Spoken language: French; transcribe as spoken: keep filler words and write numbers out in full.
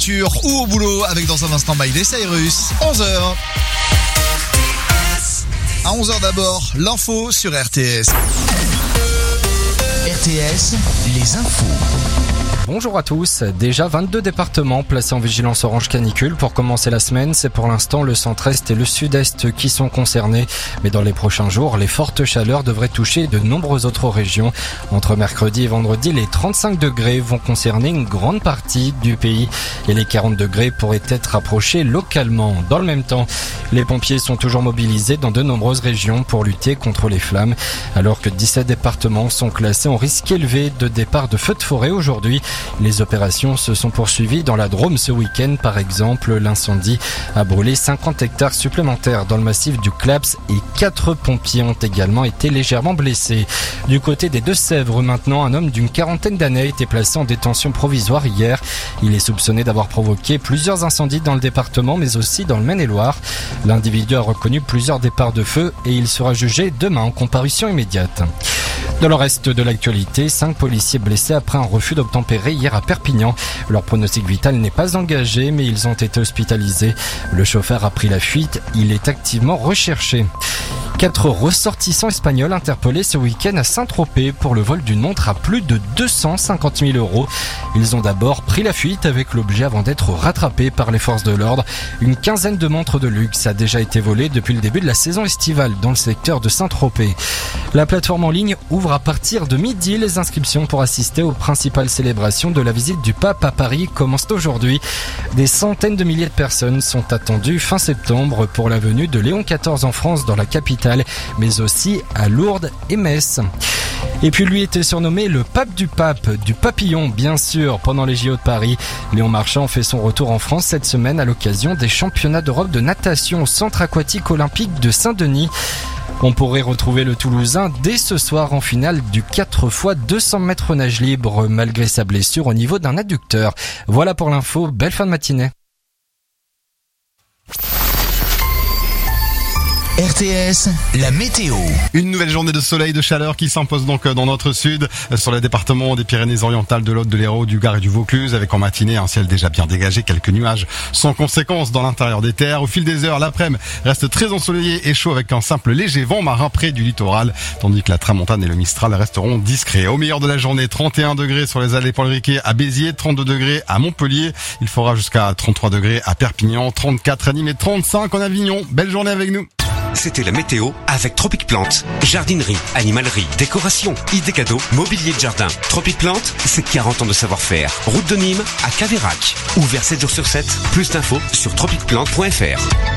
Ou au boulot avec dans un instant Miley Cyrus, onze heures. À onze heures d'abord, l'info sur R T S. R T S, les infos. Bonjour à tous. Déjà vingt-deux départements placés en vigilance orange canicule pour commencer la semaine. C'est pour l'instant le centre-est et le sud-est qui sont concernés. Mais dans les prochains jours, les fortes chaleurs devraient toucher de nombreuses autres régions. Entre mercredi et vendredi, les trente-cinq degrés vont concerner une grande partie du pays. Et les quarante degrés pourraient être approchés localement. Dans le même temps, les pompiers sont toujours mobilisés dans de nombreuses régions pour lutter contre les flammes. Alors que dix-sept départements sont classés en risque élevé de départ de feux de forêt aujourd'hui. Les opérations se sont poursuivies dans la Drôme ce week-end. Par exemple, l'incendie a brûlé cinquante hectares supplémentaires dans le massif du Claps et quatre pompiers ont également été légèrement blessés. Du côté des Deux-Sèvres maintenant, un homme d'une quarantaine d'années a été placé en détention provisoire hier. Il est soupçonné d'avoir provoqué plusieurs incendies dans le département mais aussi dans le Maine-et-Loire. L'individu a reconnu plusieurs départs de feu et il sera jugé demain en comparution immédiate. Dans le reste de l'actualité, cinq policiers blessés après un refus d'obtempérer hier à Perpignan. Leur pronostic vital n'est pas engagé, mais ils ont été hospitalisés. Le chauffeur a pris la fuite. Il est activement recherché. Quatre ressortissants espagnols interpellés ce week-end à Saint-Tropez pour le vol d'une montre à plus de deux cent cinquante mille euros. Ils ont d'abord pris la fuite avec l'objet avant d'être rattrapés par les forces de l'ordre. Une quinzaine de montres de luxe a déjà été volée depuis le début de la saison estivale dans le secteur de Saint-Tropez. La plateforme en ligne ouvre à partir de midi. Les inscriptions pour assister aux principales célébrations de la visite du pape à Paris commencent aujourd'hui. Des centaines de milliers de personnes sont attendues fin septembre pour la venue de Léon quatorze en France dans la capitale, mais aussi à Lourdes et Metz. Et puis lui était surnommé le pape du pape, du papillon bien sûr, pendant les J O de Paris. Léon Marchand fait son retour en France cette semaine à l'occasion des championnats d'Europe de natation au centre aquatique olympique de Saint-Denis. On pourrait retrouver le Toulousain dès ce soir en finale du quatre fois deux cents mètres nage libre malgré sa blessure au niveau d'un adducteur. Voilà pour l'info, belle fin de matinée. R T S, la météo. Une nouvelle journée de soleil, de chaleur qui s'impose donc dans notre sud, sur les départements des Pyrénées-Orientales, de l'Aude, de l'Hérault, du Gard et du Vaucluse, avec en matinée un ciel déjà bien dégagé, quelques nuages sans conséquence dans l'intérieur des terres. Au fil des heures, l'après-midi reste très ensoleillé et chaud avec un simple léger vent marin près du littoral, tandis que la tramontane et le mistral resteront discrets. Au meilleur de la journée, trente et un degrés sur les allées Paul Riquet à Béziers, trente-deux degrés à Montpellier, il fera jusqu'à trente-trois degrés à Perpignan, trente-quatre à Nîmes et trente-cinq en Avignon. Belle journée avec nous. C'était la météo avec Tropic Plante. Jardinerie, animalerie, décoration, idées cadeaux, mobilier de jardin. Tropic Plante, c'est quarante ans de savoir-faire. Route de Nîmes à Caveyrac. Ouvert sept jours sur sept. Plus d'infos sur tropic plante point f r.